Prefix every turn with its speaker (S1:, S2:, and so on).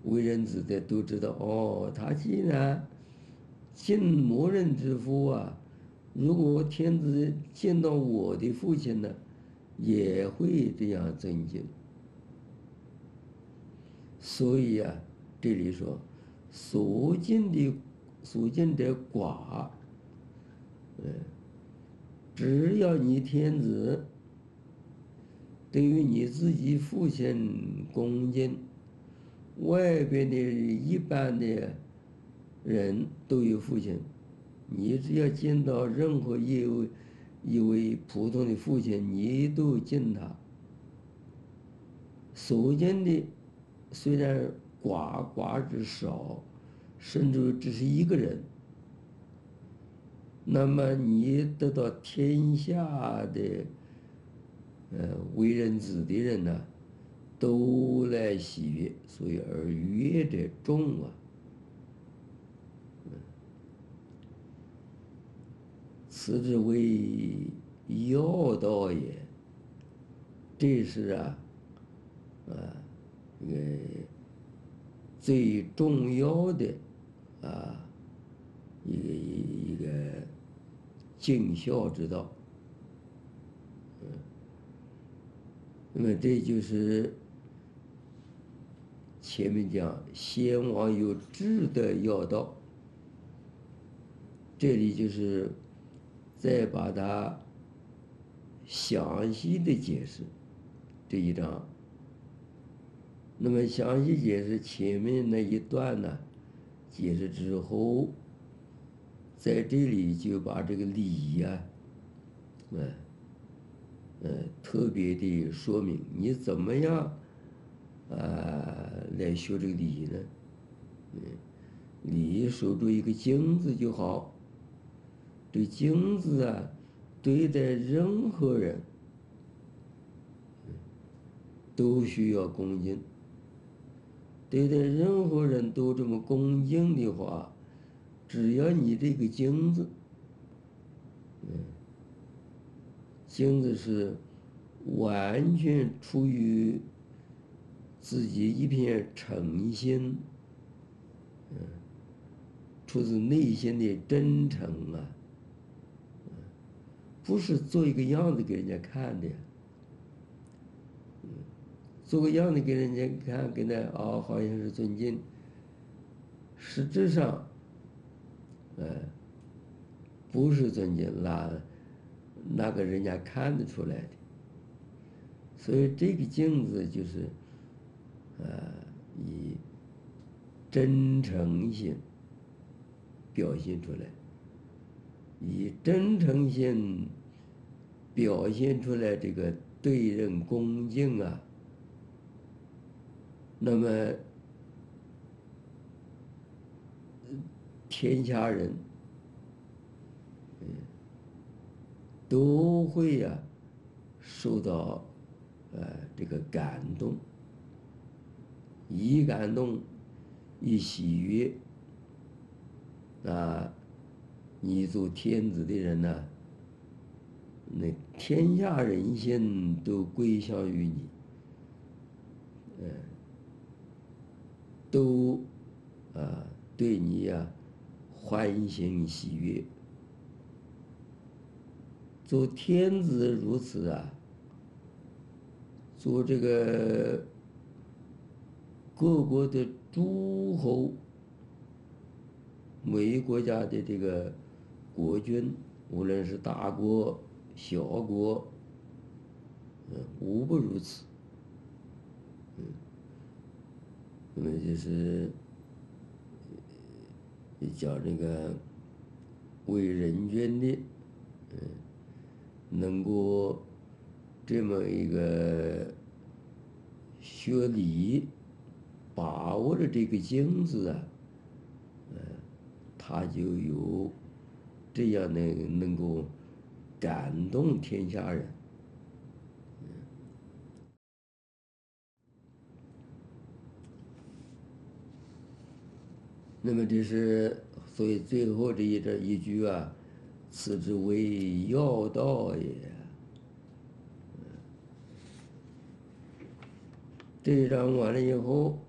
S1: 为人子的都知道，哦，他既然尽默人之父啊，如果天子见到我的父亲呢，也会这样尊敬。所以啊，这里说，所敬的寡，只要你天子对于你自己父亲恭敬，外边的一般的人都有父亲，你只要见到任何一位普通的父亲，你都敬他。所见的虽然寡之少，甚至只是一个人，那么你得到天下的为人子的人呢，都来喜悦，所以而悦者众啊。此之为要道也。这是这个最重要的一个尽孝之道。那么这就是前面讲先王有志的要道，这里就是再把它详细的解释这一章。那么详细解释前面那一段呢，解释之后，在这里就把这个礼呀，特别的说明你怎么样来学这个礼呢？礼守住一个经字就好。这个经字啊，对待任何人都需要恭敬。对待任何人都这么恭敬的话，只要你这个经字，经字是完全出于自己一片诚心，出自内心的真诚啊，不是做一个样子给人家看的呀。做个样子给人家看，给他好像是尊敬，实质上，不是尊敬，那个人家看得出来的。所以这个镜子就是，以真诚心表现出来，以真诚心表现出来这个对人恭敬啊。那么，天下人，都会受到这个感动，一感动，一喜悦，你做天子的人呢，那天下人心都归向于你，都对你欢欣喜悦。做天子如此做这个各国的诸侯，每一国家的这个国君，无论是大国小国，无不如此。那么就是讲这个为人君的，能够这么一个学礼，把握着这个经字他就有这样的能够感动天下人。那么这是所以最后这一句此之为要道也。这一章完了以后，